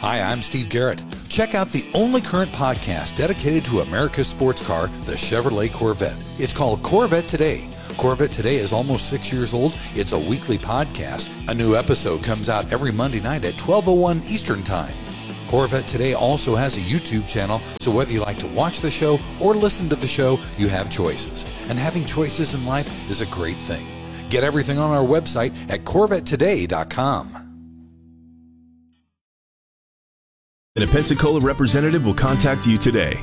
Hi, I'm Steve Garrett. Check out the only current podcast dedicated to America's sports car, the Chevrolet Corvette. It's called Corvette Today. Corvette Today is almost 6 years old. It's a weekly podcast. A new episode comes out every Monday night at 12:01 Eastern Time. Corvette Today also has a YouTube channel, so whether you like to watch the show or listen to the show, you have choices. And having choices in life is a great thing. Get everything on our website at CorvetteToday.com. And a Pensacola representative will contact you today.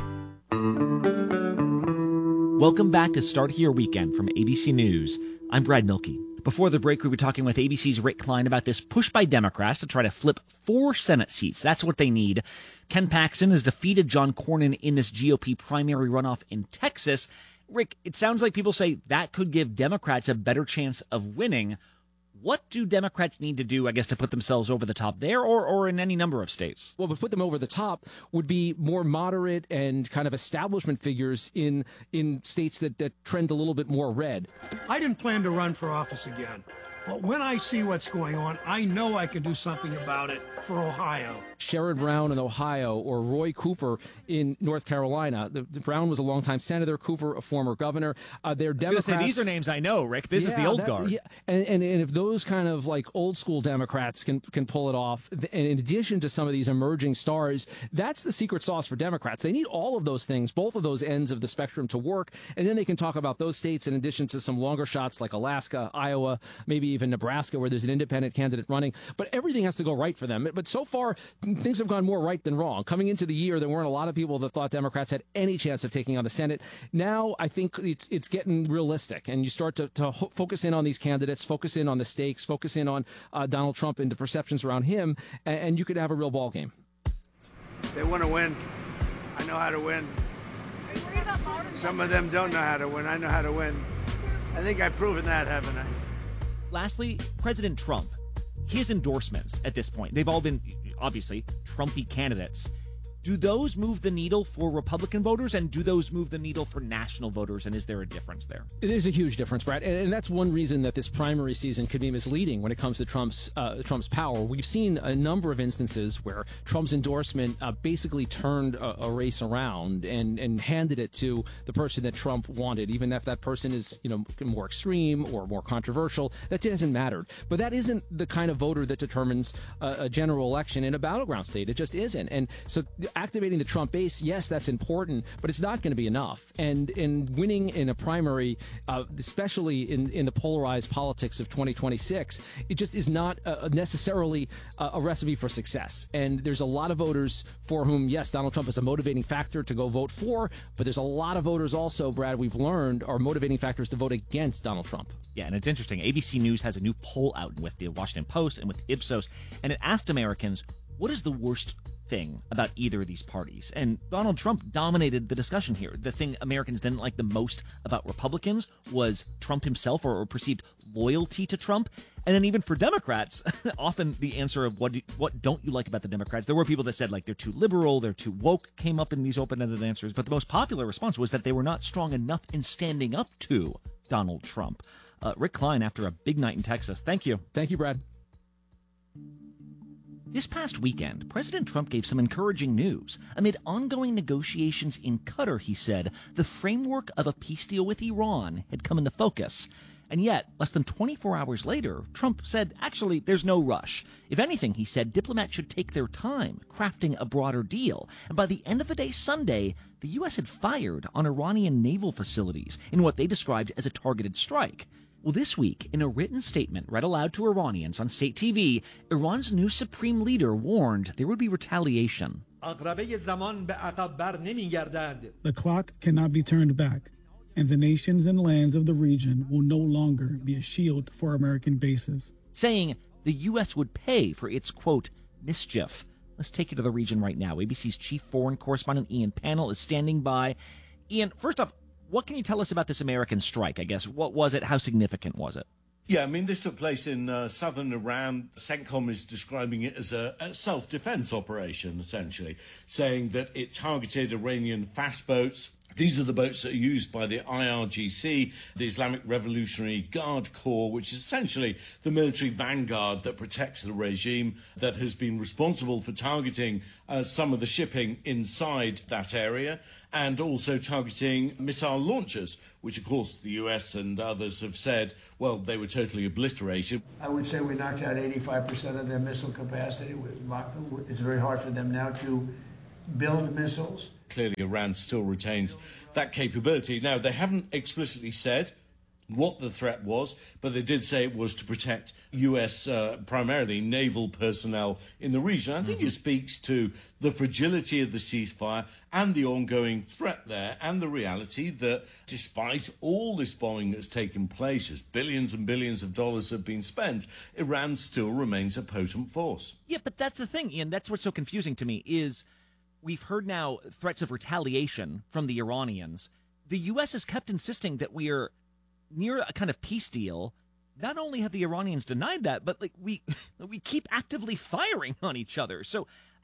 Welcome back to Start Here Weekend from ABC News. I'm Brad Milkey. Before the break, we were talking with ABC's Rick Klein about this push by Democrats to try to flip 4 Senate seats. That's what they need. Ken Paxton has defeated John Cornyn in this GOP primary runoff in Texas. Rick, it sounds like people say that could give Democrats a better chance of winning. What do Democrats need to do, I guess, to put themselves over the top there or in any number of states? Well, to put them over the top would be more moderate and kind of establishment figures in states that trend a little bit more red. I didn't plan to run for office again. But when I see what's going on, I know I can do something about it for Ohio. Sherrod Brown in Ohio or Roy Cooper in North Carolina. The Brown was a longtime senator, Cooper a former governor. They're Democrats. I was going to say, these are names I know, Rick. This is the old guard. Yeah. And if those kind of like old school Democrats can pull it off, and in addition to some of these emerging stars, that's the secret sauce for Democrats. They need all of those things, both of those ends of the spectrum to work, and then they can talk about those states in addition to some longer shots like Alaska, Iowa, maybe even Nebraska, where there's an independent candidate running. But everything has to go right for them. But so far, things have gone more right than wrong. Coming into the year, there weren't a lot of people that thought Democrats had any chance of taking on the Senate. Now, I think it's getting realistic, and you start to focus in on these candidates, focus in on the stakes, focus in on Donald Trump and the perceptions around him, and you could have a real ball game. They want to win. I know how to win. Some of them don't know how to win. I know how to win. I think I've proven that, haven't I? Lastly, President Trump. His endorsements at this point, they've all been, obviously, Trumpy candidates. Do those move the needle for Republican voters, and do those move the needle for national voters, and is there a difference there? There's a huge difference, Brad, and that's one reason that this primary season could be misleading when it comes to Trump's power. We've seen a number of instances where Trump's endorsement basically turned a race around and handed it to the person that Trump wanted, even if that person is more extreme or more controversial. That doesn't matter. But that isn't the kind of voter that determines a general election in a battleground state. It just isn't. And so activating the Trump base, yes, that's important, but it's not going to be enough. And in winning in a primary, especially in the polarized politics of 2026, it just is not necessarily a recipe for success. And there's a lot of voters for whom, yes, Donald Trump is a motivating factor to go vote for, but there's a lot of voters also, Brad, we've learned, are motivating factors to vote against Donald Trump. Yeah, and it's interesting. ABC News has a new poll out with the Washington Post and with Ipsos, and it asked Americans, what is the worst thing about either of these parties? And Donald Trump dominated the discussion here. The thing Americans didn't like the most about Republicans was Trump himself, or perceived loyalty to Trump. And then even for Democrats, often the answer of what don't you like about the Democrats, there were people that said like they're too liberal, they're too woke, came up in these open-ended answers. But the most popular response was that they were not strong enough in standing up to Donald Trump. Rick Klein, after a big night in Texas. Thank you. Thank you, Brad. This past weekend, President Trump gave some encouraging news. Amid ongoing negotiations in Qatar, he said, the framework of a peace deal with Iran had come into focus. And yet, less than 24 hours later, Trump said, actually, there's no rush. If anything, he said, diplomats should take their time crafting a broader deal. And by the end of the day Sunday, the U.S. had fired on Iranian naval facilities in what they described as a targeted strike. Well, this week, in a written statement read aloud to Iranians on state TV, Iran's new supreme leader warned there would be retaliation. The clock cannot be turned back, and the nations and lands of the region will no longer be a shield for American bases. Saying the U.S. would pay for its, quote, mischief. Let's take you to the region right now. ABC's chief foreign correspondent Ian Pannell is standing by. Ian, first off, what can you tell us about this American strike, I guess? What was it? How significant was it? Yeah, I mean, this took place in southern Iran. CENTCOM is describing it as a self-defense operation, essentially, saying that it targeted Iranian fast boats, These are the boats that are used by the IRGC, the Islamic Revolutionary Guard Corps, which is essentially the military vanguard that protects the regime, that has been responsible for targeting some of the shipping inside that area, and also targeting missile launchers, which, of course, the US and others have said, well, they were totally obliterated. I would say we knocked out 85% of their missile capacity. It's very hard for them now to build missiles. Clearly, Iran still retains that capability. Now, they haven't explicitly said what the threat was, but they did say it was to protect US, primarily naval personnel in the region. I think it speaks to the fragility of the ceasefire and the ongoing threat there, and the reality that despite all this bombing that's taken place, as billions and billions of dollars have been spent, Iran still remains a potent force. Yeah, but that's the thing, Ian. That's what's so confusing to me is we've heard now threats of retaliation from the Iranians. The U.S. has kept insisting that we are near a kind of peace deal. Not only have the Iranians denied that, but we keep actively firing on each other. So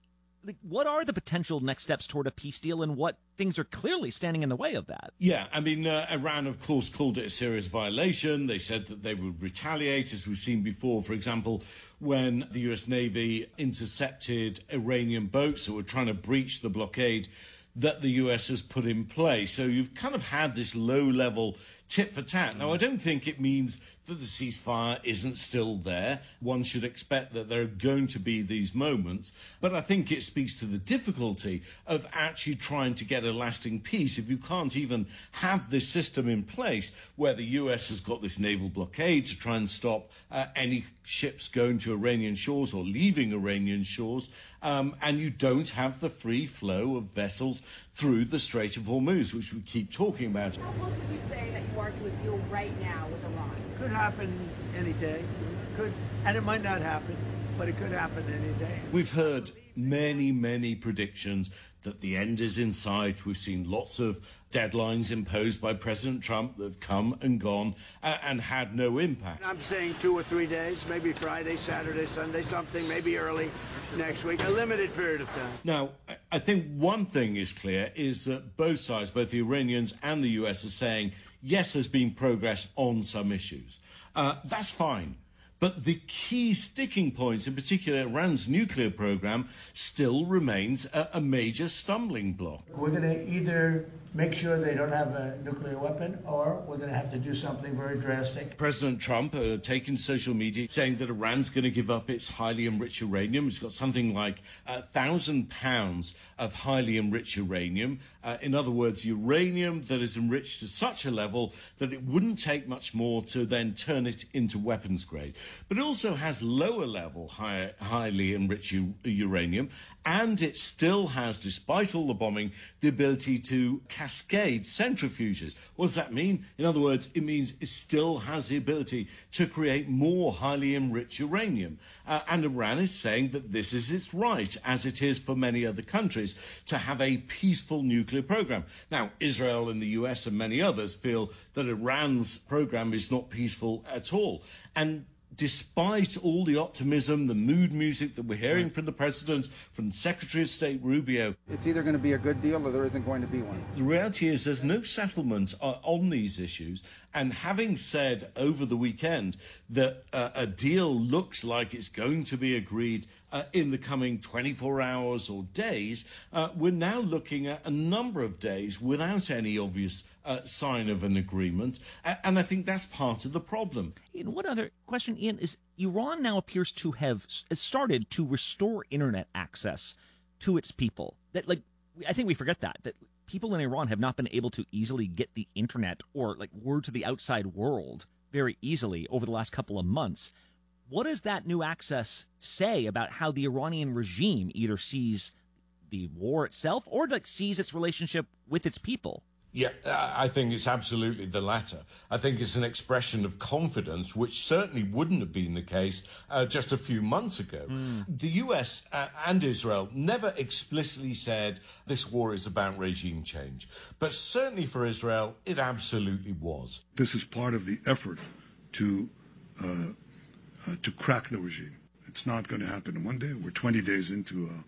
what are the potential next steps toward a peace deal, and what things are clearly standing in the way of that? Yeah, I mean, Iran, of course, called it a serious violation. They said that they would retaliate, as we've seen before, for example, when the US Navy intercepted Iranian boats that were trying to breach the blockade that the US has put in place. So you've kind of had this low-level tit for tat. Now, I don't think it means that the ceasefire isn't still there. One should expect that there are going to be these moments. But I think it speaks to the difficulty of actually trying to get a lasting peace if you can't even have this system in place where the US has got this naval blockade to try and stop any ships going to Iranian shores or leaving Iranian shores, and you don't have the free flow of vessels through the Strait of Hormuz, which we keep talking about. How close would you say that you are to a deal right now with Iran? Could happen any day. Could, and it might not happen, but it could happen any day. We've heard many, many predictions that the end is in sight. We've seen lots of deadlines imposed by President Trump that have come and gone and had no impact. I'm saying 2 or 3 days, maybe Friday, Saturday, Sunday, something, maybe early next week, a limited period of time. Now, I think one thing is clear is that both sides, both the Iranians and the US, are saying, yes, there's been progress on some issues. That's fine. But the key sticking points, in particular Iran's nuclear program, still remains a major stumbling block. We're going to either make sure they don't have a nuclear weapon, or we're going to have to do something very drastic. President Trump taking social media saying that Iran's going to give up its highly enriched uranium. It's got something like 1,000 pounds of highly enriched uranium. In other words, uranium that is enriched to such a level that it wouldn't take much more to then turn it into weapons grade. But it also has lower level highly enriched uranium, and it still has, despite all the bombing, the ability to cascade centrifuges. What does that mean? In other words, it means it still has the ability to create more highly enriched uranium. And Iran is saying that this is its right, as it is for many other countries, to have a peaceful nuclear program. Now, Israel and the US and many others feel that Iran's program is not peaceful at all. And despite all the optimism, the mood music that we're hearing from the President, from Secretary of State Rubio, it's either going to be a good deal or there isn't going to be one. The reality is there's no settlement on these issues. And having said over the weekend that a deal looks like it's going to be agreed in the coming 24 hours or days, we're now looking at a number of days without any obvious sign of an agreement. And I think that's part of the problem. And one other question, Ian, is Iran now appears to have started to restore internet access to its people. That, I think we forget that people in Iran have not been able to easily get the internet or word to the outside world very easily over the last couple of months. What does that new access say about how the Iranian regime either sees the war itself or sees its relationship with its people? Yeah, I think it's absolutely the latter. I think it's an expression of confidence, which certainly wouldn't have been the case just a few months ago. The US and Israel never explicitly said this war is about regime change. But certainly for Israel, it absolutely was. This is part of the effort to crack the regime. It's not going to happen in one day. We're 20 days into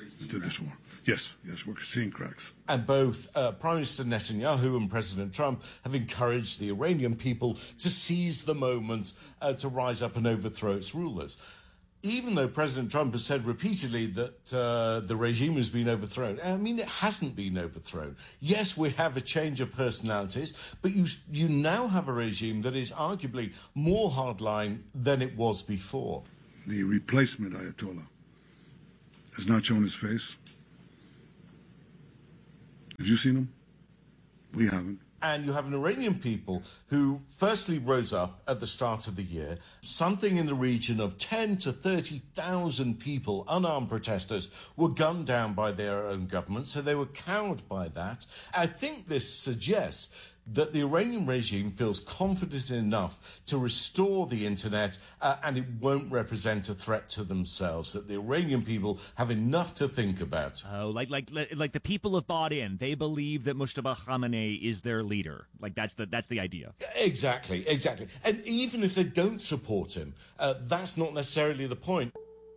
to this war. Yes, we're seeing cracks. And both Prime Minister Netanyahu and President Trump have encouraged the Iranian people to seize the moment to rise up and overthrow its rulers. Even though President Trump has said repeatedly that the regime has been overthrown, I mean, it hasn't been overthrown. Yes, we have a change of personalities, but you now have a regime that is arguably more hardline than it was before. The replacement Ayatollah has not shown his face. Have you seen him? We haven't. And you have an Iranian people who firstly rose up at the start of the year. Something in the region of 10 to 30,000 people, unarmed protesters, were gunned down by their own government, so they were cowed by that. I think this suggests that the Iranian regime feels confident enough to restore the internet and it won't represent a threat to themselves, that the Iranian people have enough to think about. Oh, like the people have bought in. They believe that Mustafa Khamenei is their leader. Like that's the idea. Exactly. And even if they don't support him, that's not necessarily the point.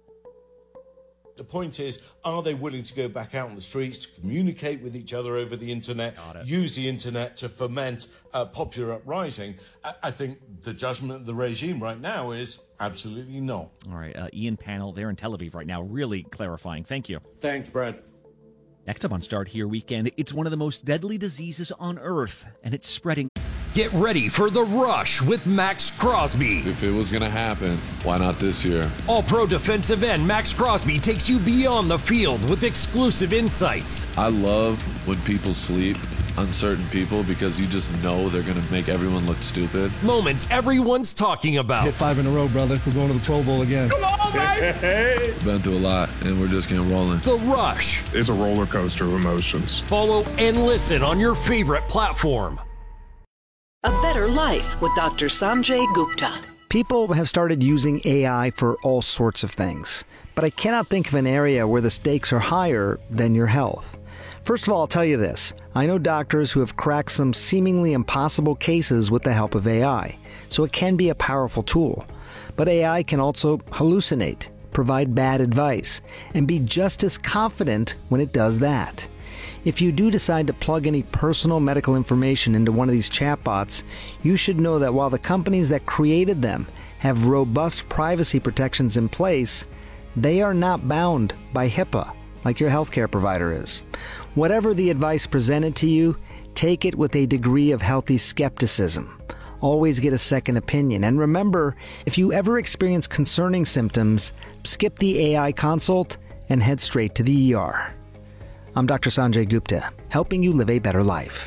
The point is, are they willing to go back out on the streets to communicate with each other over the internet, use the internet to foment popular uprising? I think the judgment of the regime right now is absolutely not. All right, Ian Pannell there in Tel Aviv right now, really clarifying. Thank you. Thanks, Brad. Next up on Start Here Weekend, it's one of the most deadly diseases on Earth, and it's spreading. Get ready for The Rush with Max Crosby. If it was going to happen, why not this year? All-Pro defensive end Max Crosby takes you beyond the field with exclusive insights. I love when people sleep on certain people because you just know they're going to make everyone look stupid. Moments everyone's talking about. Hit 5 in a row, brother. We're going to the Pro Bowl again. Come on, baby! Been through a lot, and we're just getting rolling. The Rush. It's a roller coaster of emotions. Follow and listen on your favorite platform. A Better Life with Dr. Sanjay Gupta. People have started using AI for all sorts of things, but I cannot think of an area where the stakes are higher than your health. First of all, I'll tell you this. I know doctors who have cracked some seemingly impossible cases with the help of AI, so it can be a powerful tool. But AI can also hallucinate, provide bad advice, and be just as confident when it does that. If you do decide to plug any personal medical information into one of these chatbots, you should know that while the companies that created them have robust privacy protections in place, they are not bound by HIPAA like your healthcare provider is. Whatever the advice presented to you, take it with a degree of healthy skepticism. Always get a second opinion. And remember, if you ever experience concerning symptoms, skip the AI consult and head straight to the ER. I'm Dr. Sanjay Gupta, helping you live a better life.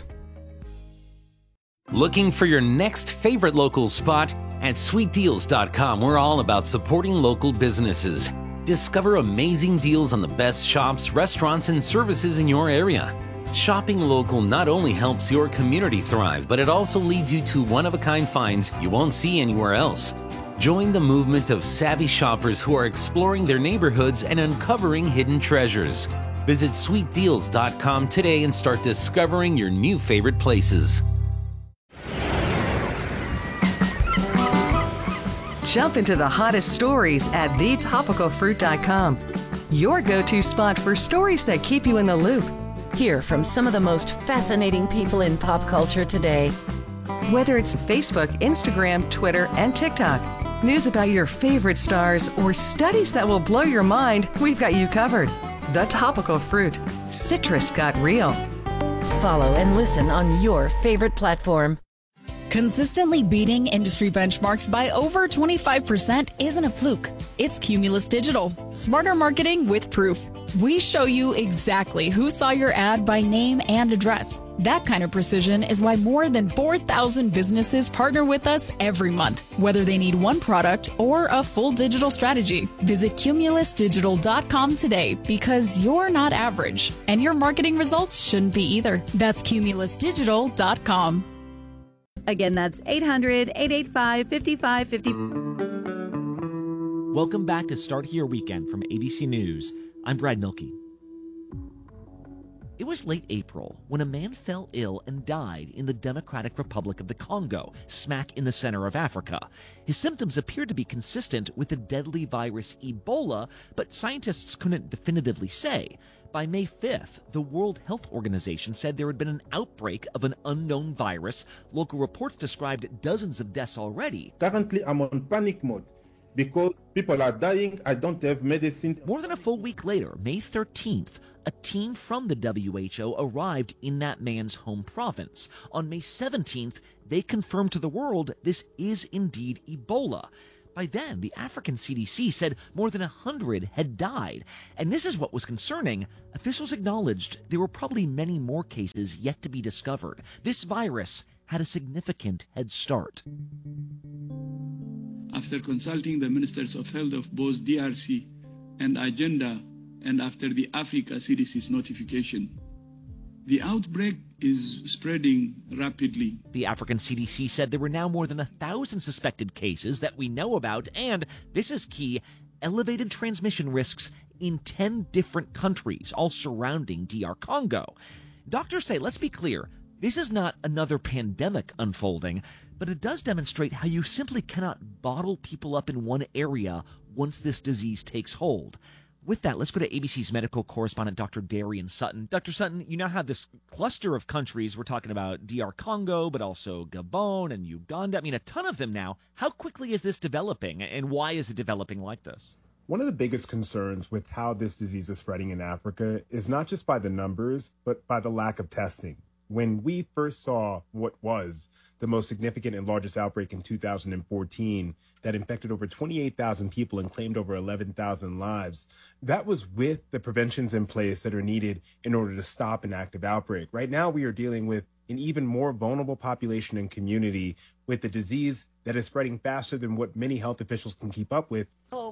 Looking for your next favorite local spot? At SweetDeals.com, we're all about supporting local businesses. Discover amazing deals on the best shops, restaurants, and services in your area. Shopping local not only helps your community thrive, but it also leads you to one-of-a-kind finds you won't see anywhere else. Join the movement of savvy shoppers who are exploring their neighborhoods and uncovering hidden treasures. Visit SweetDeals.com today and start discovering your new favorite places. Jump into the hottest stories at thetopicalfruit.com. Your go-to spot for stories that keep you in the loop. Hear from some of the most fascinating people in pop culture today. Whether it's Facebook, Instagram, Twitter, and TikTok, news about your favorite stars, or studies that will blow your mind, we've got you covered. The Topical Fruit. Citrus got real. Follow and listen on your favorite platform. Consistently beating industry benchmarks by over 25% isn't a fluke. It's Cumulus Digital. Smarter marketing with proof. We show you exactly who saw your ad by name and address. That kind of precision is why more than 4,000 businesses partner with us every month, whether they need one product or a full digital strategy. Visit cumulusdigital.com today because you're not average, and your marketing results shouldn't be either. That's cumulusdigital.com. Again, that's 800-885-5550. Welcome back to Start Here Weekend from ABC News. I'm Brad Milkey. It was late April when a man fell ill and died in the Democratic Republic of the Congo, smack in the center of Africa. His symptoms appeared to be consistent with the deadly virus Ebola, but scientists couldn't definitively say. By May 5th, the World Health Organization said there had been an outbreak of an unknown virus. Local reports described dozens of deaths already. Currently, I'm on panic mode because people are dying. I don't have medicine. More than a full week later, May 13th, a team from the WHO arrived in that man's home province. On May 17th, they confirmed to the world this is indeed Ebola. By then, the African CDC said more than 100 had died. And this is what was concerning. Officials acknowledged there were probably many more cases yet to be discovered. This virus had a significant head start. After consulting the ministers of health of both DRC and Agenda, and after the Africa CDC's notification, the outbreak is spreading rapidly. The African CDC said there were now more than 1,000 suspected cases that we know about, and, this is key, elevated transmission risks in 10 different countries, all surrounding DR Congo. Doctors say, let's be clear, this is not another pandemic unfolding, but it does demonstrate how you simply cannot bottle people up in one area once this disease takes hold. With that, let's go to ABC's medical correspondent, Dr. Darian Sutton. Dr. Sutton, you now have this cluster of countries. We're talking about DR Congo, but also Gabon and Uganda. I mean, a ton of them now. How quickly is this developing, and why is it developing like this? One of the biggest concerns with how this disease is spreading in Africa is not just by the numbers, but by the lack of testing. When we first saw what was the most significant and largest outbreak in 2014 that infected over 28,000 people and claimed over 11,000 lives, that was with the preventions in place that are needed in order to stop an active outbreak. Right now, we are dealing with an even more vulnerable population and community with a disease that is spreading faster than what many health officials can keep up with.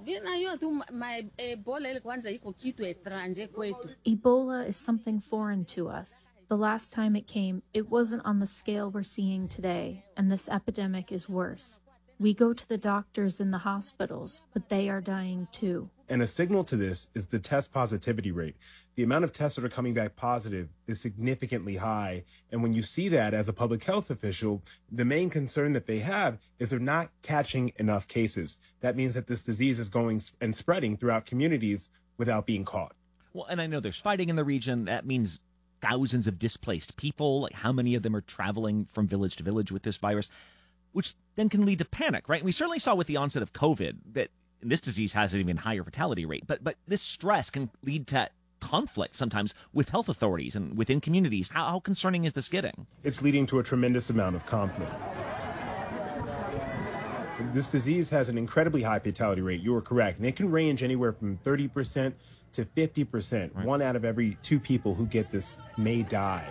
Ebola is something foreign to us. The last time it came, it wasn't on the scale we're seeing today, and this epidemic is worse. We go to the doctors in the hospitals, but they are dying too. And a signal to this is the test positivity rate. The amount of tests that are coming back positive is significantly high. And when you see that as a public health official, the main concern that they have is they're not catching enough cases. That means that this disease is going and spreading throughout communities without being caught. Well, and I know there's fighting in the region. That means thousands of displaced people. Like, how many of them are traveling from village to village with this virus, which then can lead to panic, right? And we certainly saw with the onset of COVID that this disease has an even higher fatality rate, but this stress can lead to conflict sometimes with health authorities and within communities. How concerning is this getting? It's leading to a tremendous amount of conflict. This disease has an incredibly high fatality rate. You are correct. And it can range anywhere from 30% to 50%. Right. 1 out of every 2 people who get this may die.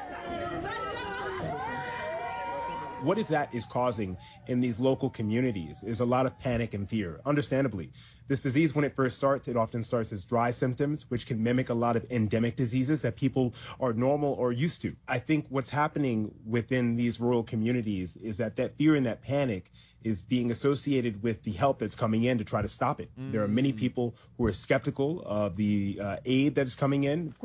What if that is causing in these local communities is a lot of panic and fear, understandably. This disease, when it first starts, it often starts as dry symptoms, which can mimic a lot of endemic diseases that people are normal or used to. I think what's happening within these rural communities is that fear and that panic is being associated with the help that's coming in to try to stop it. There are many people who are skeptical of the aid that is coming in.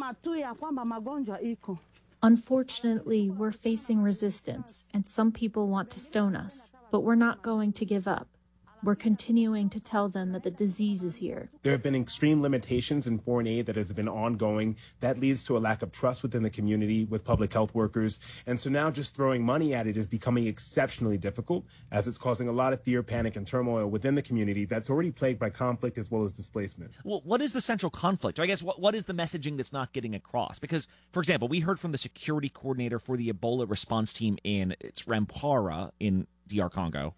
Unfortunately, we're facing resistance, and some people want to stone us, but we're not going to give up. We're continuing to tell them that the disease is here. There have been extreme limitations in foreign aid that has been ongoing. That leads to a lack of trust within the community with public health workers. And so now just throwing money at it is becoming exceptionally difficult, as it's causing a lot of fear, panic, and turmoil within the community that's already plagued by conflict as well as displacement. Well, what is the central conflict? Or I guess what is the messaging that's not getting across? Because, for example, we heard from the security coordinator for the Ebola response team in Rwampara in DR Congo.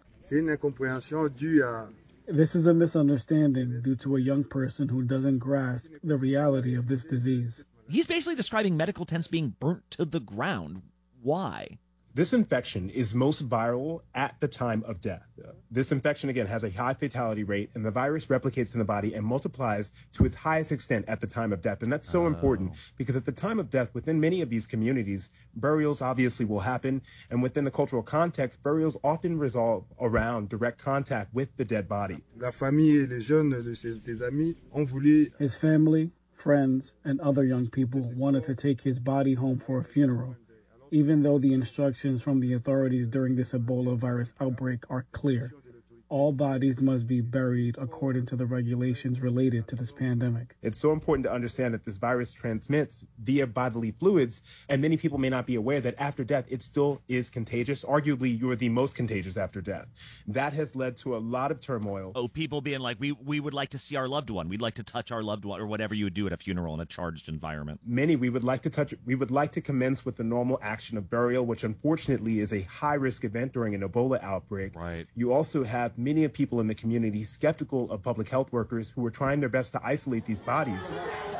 This is a misunderstanding due to a young person who doesn't grasp the reality of this disease. He's basically describing medical tents being burnt to the ground. Why? This infection is most viral at the time of death. This infection, again, has a high fatality rate, and the virus replicates in the body and multiplies to its highest extent at the time of death. And that's so important because at the time of death, within many of these communities, burials obviously will happen. And within the cultural context, burials often resolve around direct contact with the dead body. His family, friends, and other young people wanted to take his body home for a funeral, even though the instructions from the authorities during this Ebola virus outbreak are clear. All bodies must be buried according to the regulations related to this pandemic. It's so important to understand that this virus transmits via bodily fluids, and many people may not be aware that after death, it still is contagious. Arguably, you're the most contagious after death. That has led to a lot of turmoil. Oh, people being like, we would like to see our loved one. We'd like to touch our loved one, or whatever you would do at a funeral in a charged environment. Many we would like to commence with the normal action of burial, which unfortunately is a high-risk event during an Ebola outbreak. Right. You also have many people in the community skeptical of public health workers who are trying their best to isolate these bodies.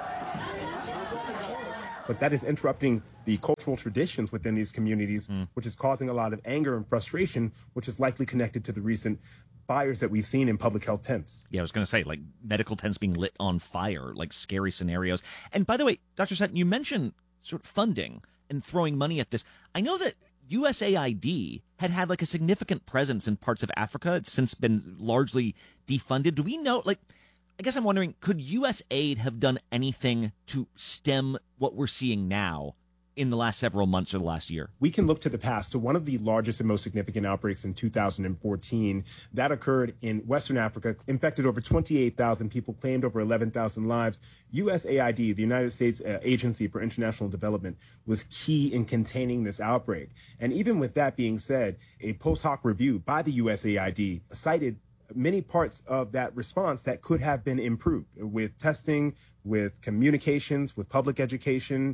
But that is interrupting the cultural traditions within these communities, which is causing a lot of anger and frustration, which is likely connected to the recent fires that we've seen in public health tents. Yeah, I was going to say, like, medical tents being lit on fire, like scary scenarios. And by the way, Dr. Sutton, you mentioned sort of funding and throwing money at this. I know that USAID had like a significant presence in parts of Africa. It's since been largely defunded. Do we know, like, I guess I'm wondering, could USAID have done anything to stem what we're seeing now in the last several months or the last year? We can look to the past, to one of the largest and most significant outbreaks in 2014. That occurred in Western Africa, infected over 28,000 people, claimed over 11,000 lives. USAID, the United States Agency for International Development, was key in containing this outbreak. And even with that being said, a post hoc review by the USAID cited many parts of that response that could have been improved with testing, with communications, with public education.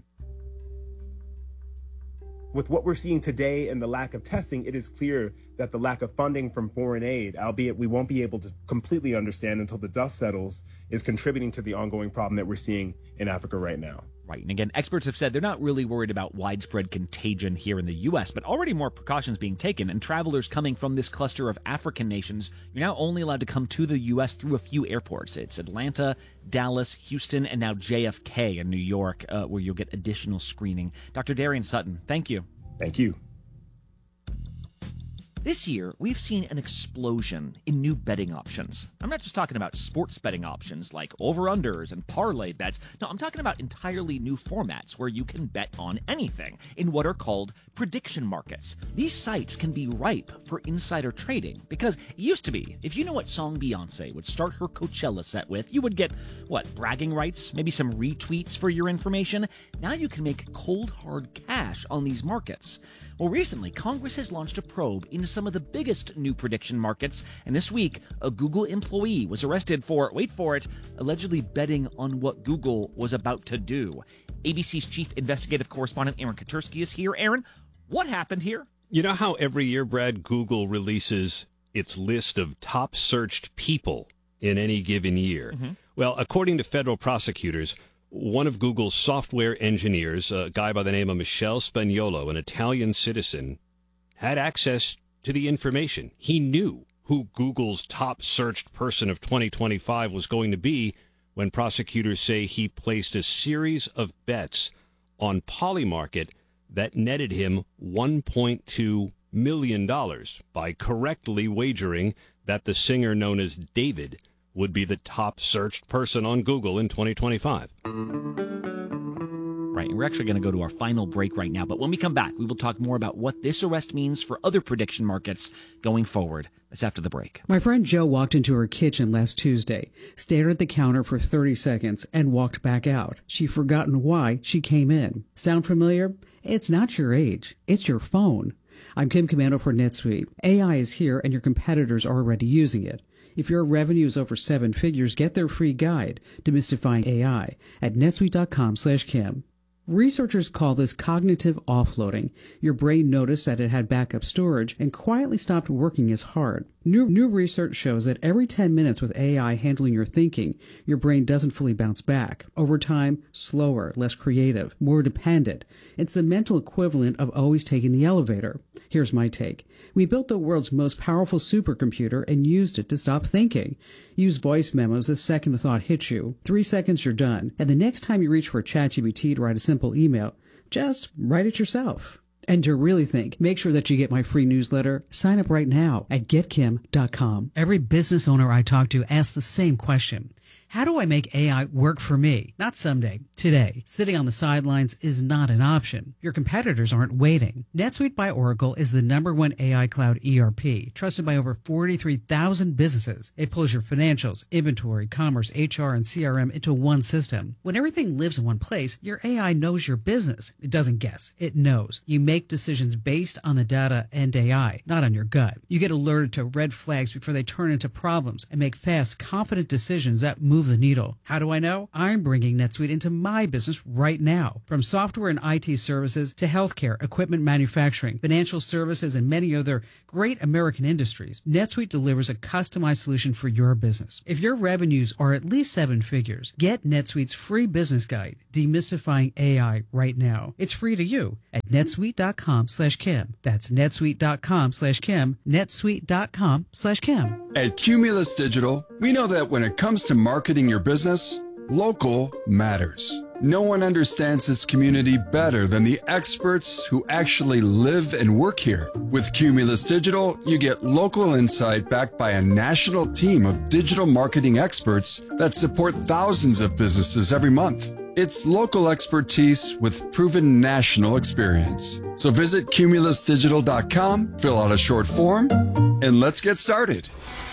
With what we're seeing today and the lack of testing, it is clear that the lack of funding from foreign aid, albeit we won't be able to completely understand until the dust settles, is contributing to the ongoing problem that we're seeing in Africa right now. Right. And again, experts have said they're not really worried about widespread contagion here in the U.S., but already more precautions being taken. And travelers coming from this cluster of African nations, you're now only allowed to come to the U.S. through a few airports. It's Atlanta, Dallas, Houston, and now JFK in New York, where you'll get additional screening. Dr. Darian Sutton, thank you. Thank you. This year, we've seen an explosion in new betting options. I'm not just talking about sports betting options like over-unders and parlay bets. No, I'm talking about entirely new formats where you can bet on anything in what are called prediction markets. These sites can be ripe for insider trading because it used to be, if you know what song Beyonce would start her Coachella set with, you would get, bragging rights, maybe some retweets for your information. Now you can make cold, hard cash on these markets. Well, recently, Congress has launched a probe into some of the biggest new prediction markets, and this week, a Google employee was arrested for, wait for it, allegedly betting on what Google was about to do. ABC's chief investigative correspondent Aaron Katersky is here. Aaron, what happened here? You know how every year, Brad, Google releases its list of top searched people in any given year? Mm-hmm. Well, according to federal prosecutors, one of Google's software engineers, a guy by the name of Michele Spagnolo, an Italian citizen, had access to the information. He knew who Google's top searched person of 2025 was going to be when prosecutors say he placed a series of bets on Polymarket that netted him $1.2 million by correctly wagering that the singer known as David would be the top searched person on Google in 2025. Right, and we're actually going to go to our final break right now. But when we come back, we will talk more about what this arrest means for other prediction markets going forward. That's after the break. My friend Jo walked into her kitchen last Tuesday, stared at the counter for 30 seconds, and walked back out. She'd forgotten why she came in. Sound familiar? It's not your age. It's your phone. I'm Kim Commando for NetSuite. AI is here, and your competitors are already using it. If your revenue is over 7 figures, get their free guide, Demystifying AI, at netsuite.com/Kim. Researchers call this cognitive offloading. Your brain noticed that it had backup storage and quietly stopped working as hard. New research shows that every 10 minutes with AI handling your thinking, your brain doesn't fully bounce back. Over time, slower, less creative, more dependent. It's the mental equivalent of always taking the elevator. Here's my take. We built the world's most powerful supercomputer and used it to stop thinking. Use voice memos the second a thought hits you. 3 seconds, you're done. And the next time you reach for ChatGPT to write a simple email, just write it yourself. And to really think, make sure that you get my free newsletter. Sign up right now at getkim.com. Every business owner I talk to asks the same question. How do I make AI work for me? Not someday, today. Sitting on the sidelines is not an option. Your competitors aren't waiting. NetSuite by Oracle is the #1 AI cloud ERP, trusted by over 43,000 businesses. It pulls your financials, inventory, commerce, HR, and CRM into one system. When everything lives in one place, your AI knows your business. It doesn't guess. It knows. You make decisions based on the data and AI, not on your gut. You get alerted to red flags before they turn into problems and make fast, confident decisions that move the needle. How do I know? I'm bringing NetSuite into my business right now. From software and IT services to healthcare, equipment manufacturing, financial services, and many other great American industries, NetSuite delivers a customized solution for your business. If your revenues are at least 7 figures, get NetSuite's free business guide, Demystifying AI, right now. It's free to you at netsuite.com/Kim. That's netsuite.com/Kim, netsuite.com/Kim. At Cumulus Digital, we know that when it comes to marketing your business, local matters. No one understands this community better than the experts who actually live and work here. With Cumulus Digital, you get local insight backed by a national team of digital marketing experts that support thousands of businesses every month. It's local expertise with proven national experience. So visit cumulusdigital.com, fill out a short form, and let's get started.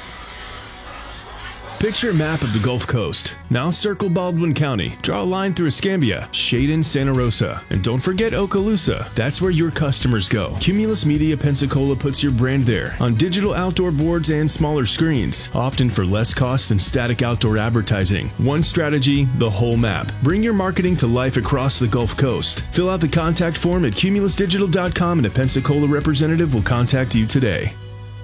Picture a map of the Gulf Coast. Now circle Baldwin County. Draw a line through Escambia, shade in Santa Rosa. And don't forget Okaloosa. That's where your customers go. Cumulus Media Pensacola puts your brand there on digital outdoor boards and smaller screens, often for less cost than static outdoor advertising. One strategy, the whole map. Bring your marketing to life across the Gulf Coast. Fill out the contact form at cumulusdigital.com and a Pensacola representative will contact you today.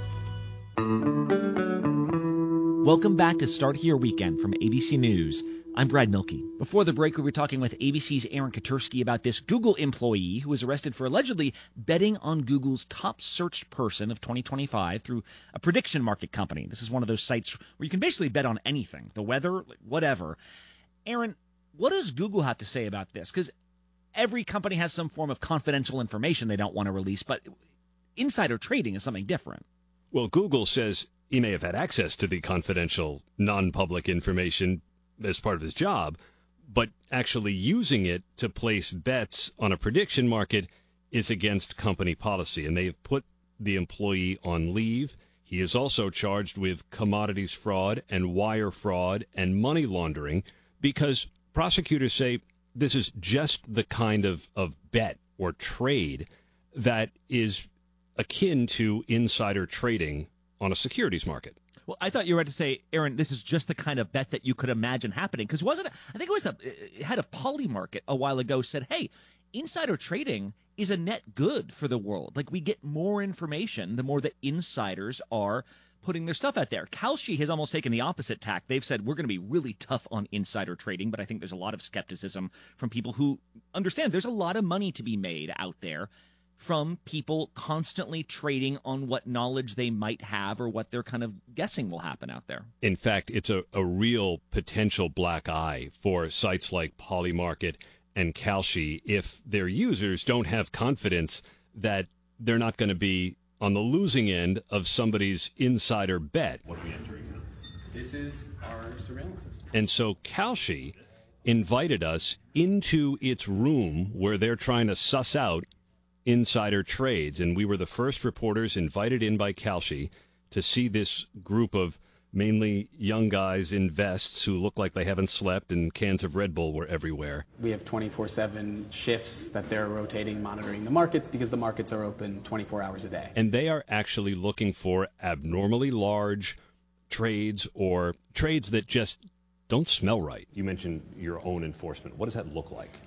Welcome back to Start Here Weekend from ABC News. I'm Brad Milkey. Before the break, we were talking with ABC's Aaron Katursky about this Google employee who was arrested for allegedly betting on Google's top searched person of 2025 through a prediction market company. This is one of those sites where you can basically bet on anything, the weather, whatever. Aaron, what does Google have to say about this? Because every company has some form of confidential information they don't want to release, but insider trading is something different. Well, Google says he may have had access to the confidential, non-public information as part of his job, but actually using it to place bets on a prediction market is against company policy, and they have put the employee on leave. He is also charged with commodities fraud and wire fraud and money laundering because prosecutors say this is just the kind of bet or trade that is akin to insider trading on a securities market. Well, I thought you were about to say, Aaron, this is just the kind of bet that you could imagine happening. Because I think it was the head of Polymarket a while ago said, hey, insider trading is a net good for the world. Like, we get more information the more that insiders are putting their stuff out there. Kalshi has almost taken the opposite tack. They've said, we're going to be really tough on insider trading, but I think there's a lot of skepticism from people who understand there's a lot of money to be made out there from people constantly trading on what knowledge they might have or what they're kind of guessing will happen out there. In fact, it's a real potential black eye for sites like Polymarket and Kalshi if their users don't have confidence that they're not going to be on the losing end of somebody's insider bet. What are we entering now? This is our surveillance system. And so Kalshi invited us into its room where they're trying to suss out insider trades, and we were the first reporters invited in by Kalshi to see this group of mainly young guys in vests who look like they haven't slept, and cans of Red Bull were everywhere. We have 24/7 shifts that they're rotating, monitoring the markets because the markets are open 24 hours a day. And they are actually looking for abnormally large trades or trades that just don't smell right. You mentioned your own enforcement. What does that look like?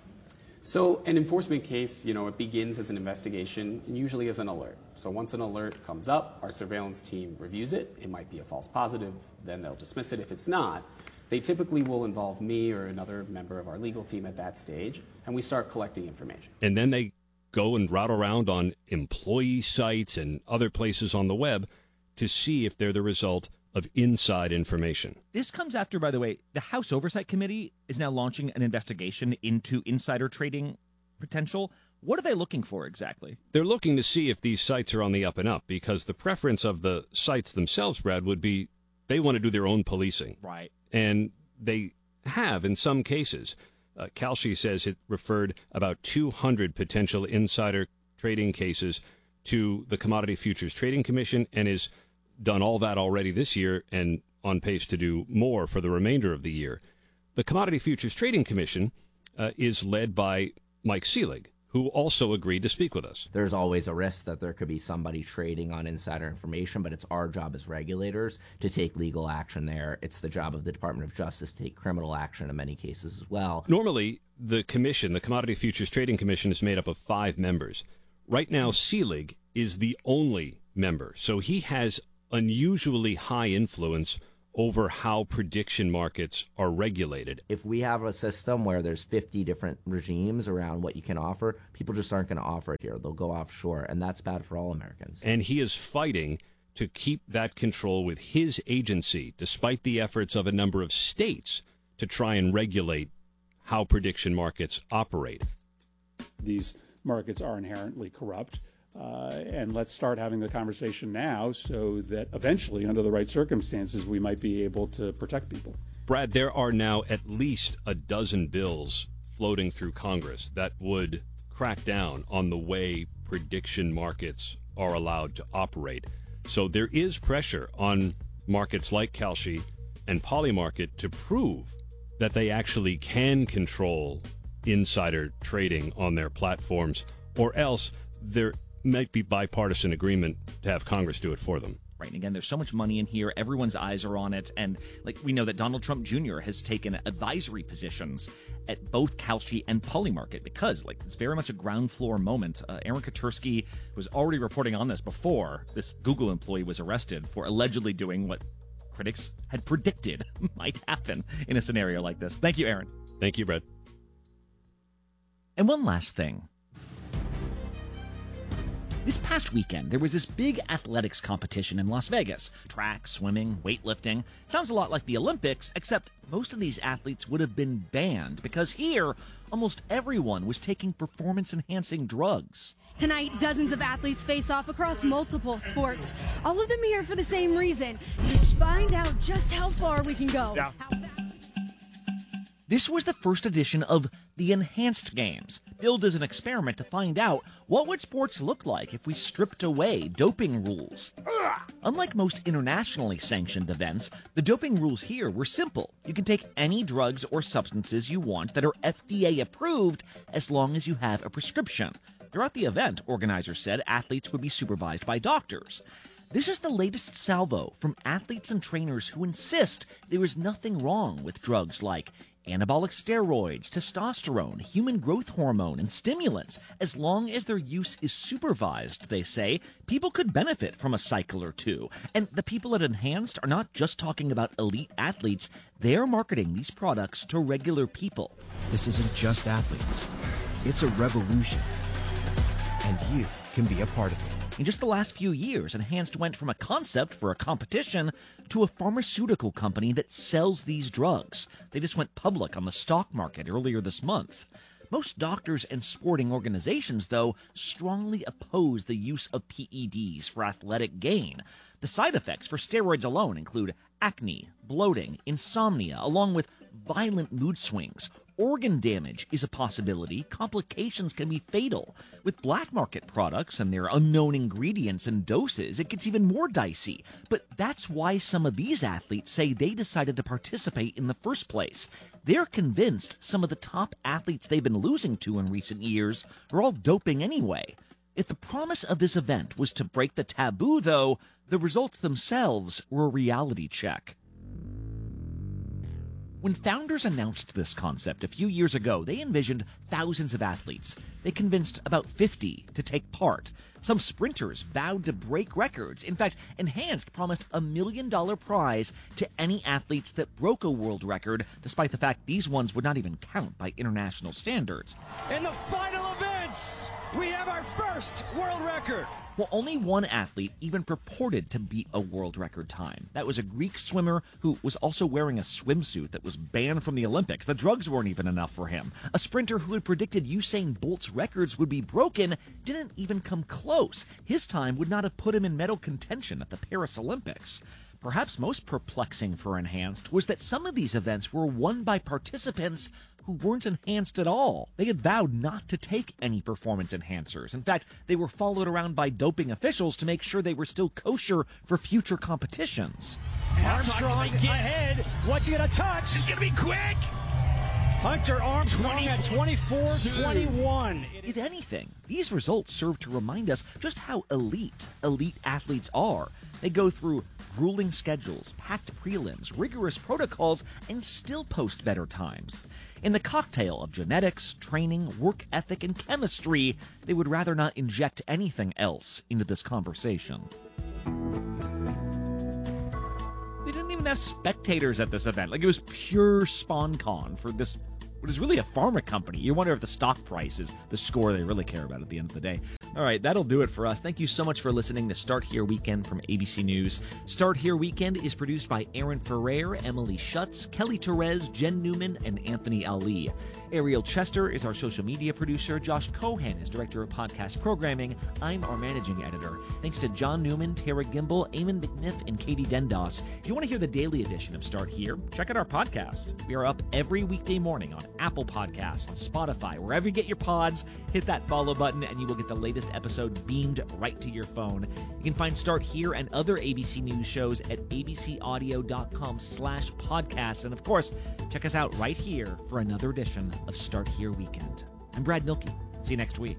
So an enforcement case, it begins as an investigation and usually as an alert. So once an alert comes up, our surveillance team reviews it. It might be a false positive, then they'll dismiss it. If it's not, they typically will involve me or another member of our legal team at that stage, and we start collecting information. And then they go and route around on employee sites and other places on the web to see if they're the result of inside information. This comes after, by the way, the House Oversight Committee is now launching an investigation into insider trading potential. What are they looking for exactly? They're looking to see if these sites are on the up and up, because the preference of the sites themselves, Brad, would be they want to do their own policing. Right. And they have in some cases. Kalshi says it referred about 200 potential insider trading cases to the Commodity Futures Trading Commission and has done all that already this year and on pace to do more for the remainder of the year. The Commodity Futures Trading Commission is led by Mike Seelig, who also agreed to speak with us. There's always a risk that there could be somebody trading on insider information, but it's our job as regulators to take legal action there. It's the job of the Department of Justice to take criminal action in many cases as well. Normally, the commission, the Commodity Futures Trading Commission, is made up of 5 members. Right now, Seelig is the only member, so he has unusually high influence over how prediction markets are regulated. If we have a system where there's 50 different regimes around what you can offer, people just aren't going to offer it here. They'll go offshore, and that's bad for all Americans. And he is fighting to keep that control with his agency, despite the efforts of a number of states to try and regulate how prediction markets operate. These markets are inherently corrupt. And let's start having the conversation now so that eventually, under the right circumstances, we might be able to protect people. Brad, there are now at least a dozen bills floating through Congress that would crack down on the way prediction markets are allowed to operate. So there is pressure on markets like Kalshi and Polymarket to prove that they actually can control insider trading on their platforms, or else there might be bipartisan agreement to have Congress do it for them. Right, and again, there's so much money in here. Everyone's eyes are on it. And we know that Donald Trump Jr. has taken advisory positions at both Kalshi and Polymarket because, it's very much a ground floor moment. Aaron Katersky was already reporting on this before this Google employee was arrested for allegedly doing what critics had predicted might happen in a scenario like this. Thank you, Aaron. Thank you, Brett. And one last thing. This past weekend, there was this big athletics competition in Las Vegas. Track, swimming, weightlifting. Sounds a lot like the Olympics, except most of these athletes would have been banned because here, almost everyone was taking performance-enhancing drugs. Tonight, dozens of athletes face off across multiple sports. All of them here for the same reason, to find out just how far we can go. Yeah. This was the first edition of the Enhanced Games, billed as an experiment to find out what would sports look like if we stripped away doping rules. Unlike most internationally sanctioned events, the doping rules here were simple. You can take any drugs or substances you want that are FDA approved as long as you have a prescription. Throughout the event, organizers said athletes would be supervised by doctors. This is the latest salvo from athletes and trainers who insist there is nothing wrong with drugs like anabolic steroids, testosterone, human growth hormone, and stimulants. As long as their use is supervised, they say, people could benefit from a cycle or two. And the people at Enhanced are not just talking about elite athletes, they're marketing these products to regular people. This isn't just athletes. It's a revolution. And you can be a part of it. In just the last few years, Enhanced went from a concept for a competition to a pharmaceutical company that sells these drugs. They just went public on the stock market earlier this month. Most doctors and sporting organizations, though, strongly oppose the use of PEDs for athletic gain. The side effects for steroids alone include acne, bloating, insomnia, along with violent mood swings. Organ damage is a possibility. Complications can be fatal. With black market products and their unknown ingredients and doses, it gets even more dicey. But that's why some of these athletes say they decided to participate in the first place. They're convinced some of the top athletes they've been losing to in recent years are all doping anyway. If the promise of this event was to break the taboo, though, the results themselves were a reality check. When founders announced this concept a few years ago, they envisioned thousands of athletes. They convinced about 50 to take part. Some sprinters vowed to break records. In fact, Enhanced promised $1 million prize to any athletes that broke a world record, despite the fact these ones would not even count by international standards. In the final events, we have our first world record. Well, only one athlete even purported to beat a world record time. That was a Greek swimmer who was also wearing a swimsuit that was banned from the Olympics. The drugs weren't even enough for him. A sprinter who had predicted Usain Bolt's records would be broken didn't even come close. His time would not have put him in medal contention at the Paris Olympics. perhaps most perplexing for Enhanced was that some of these events were won by participants who weren't enhanced at all. They had vowed not to take any performance enhancers. In fact, they were followed around by doping officials to make sure they were still kosher for future competitions. Armstrong ahead. What's he going to touch? It's going to be quick. Hunter Armstrong at 24-21. If anything, these results serve to remind us just how elite athletes are. They go through grueling schedules, packed prelims, rigorous protocols, and still post better times. In the cocktail of genetics, training, work ethic, and chemistry, they would rather not inject anything else into this conversation. They didn't even have spectators at this event. Like, it was pure SpawnCon for this, what is really a pharma company. You wonder if the stock price is the score they really care about at the end of the day. All right, that'll do it for us. Thank you so much for listening to Start Here Weekend from ABC News. Start Here Weekend is produced by Aaron Ferrer, Emily Schutz, Kelly Therese, Jen Newman, and Anthony Ali. Ariel Chester is our social media producer. Josh Cohen is director of podcast programming. I'm our managing editor. Thanks to John Newman, Tara Gimbel, Eamon McNiff, and Katie Dendos. If you want to hear the daily edition of Start Here, check out our podcast. We are up every weekday morning on Apple Podcasts, on Spotify, wherever you get your pods. Hit that follow button and you will get the latest episode beamed right to your phone. You can find Start Here and other ABC News shows at abcaudio.com/podcasts. And of course, check us out right here for another edition of Start Here Weekend. I'm Brad Milkey. See you next week.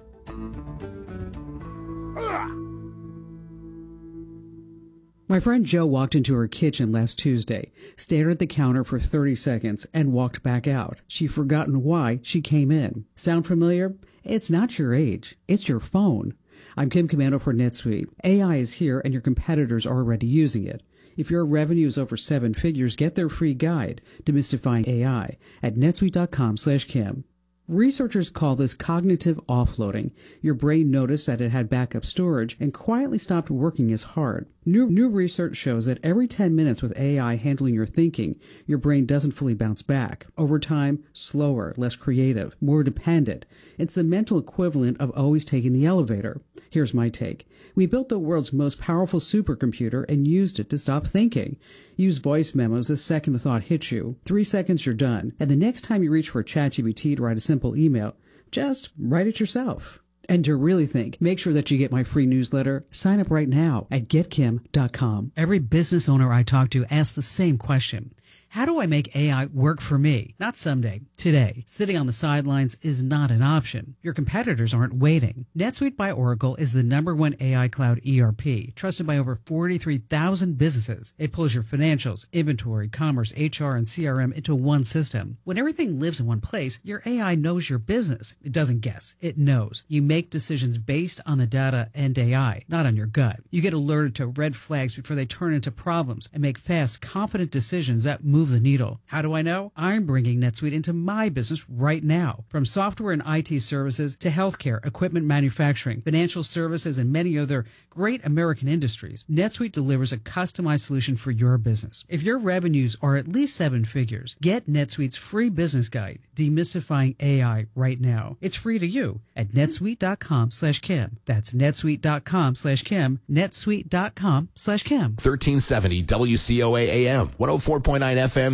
My friend Joe walked into her kitchen last Tuesday, stared at the counter for 30 seconds, and walked back out. She'd forgotten why she came in. Sound familiar? It's not your age. It's your phone. I'm Kim Commando for NetSuite. AI is here and your competitors are already using it. If your revenue is over 7 figures, get their free guide, Demystifying AI, at netsuite.com/Kim. Researchers call this cognitive offloading. Your brain noticed that it had backup storage and quietly stopped working as hard. New research shows that every 10 minutes with AI handling your thinking, your brain doesn't fully bounce back. Over time, slower, less creative, more dependent. It's the mental equivalent of always taking the elevator. Here's my take. We built the world's most powerful supercomputer and used it to stop thinking. Use voice memos the second a thought hits you. 3 seconds, you're done. And the next time you reach for ChatGPT to write a simple email, just write it yourself. And to really think, make sure that you get my free newsletter. Sign up right now at getkim.com. Every business owner I talk to asks the same question. How do I make AI work for me? Not someday, today. Sitting on the sidelines is not an option. Your competitors aren't waiting. NetSuite by Oracle is the #1 AI cloud ERP, trusted by over 43,000 businesses. It pulls your financials, inventory, commerce, HR, and CRM into one system. When everything lives in one place, your AI knows your business. It doesn't guess. It knows. You make decisions based on the data and AI, not on your gut. You get alerted to red flags before they turn into problems and make fast, confident decisions that move the needle. How do I know? I'm bringing NetSuite into my business right now. From software and IT services to healthcare, equipment manufacturing, financial services, and many other great American industries, NetSuite delivers a customized solution for your business. If your revenues are at least 7 figures, get NetSuite's free business guide, Demystifying AI, right now. It's free to you at netsuite.com/Kim. That's netsuite.com/Kim, netsuite.com/Kim. 1370 WCOA AM, 104.9 FM,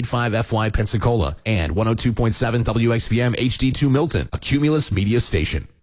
W285FY Pensacola, and 102.7 WXPM HD2 Milton, a Cumulus media station.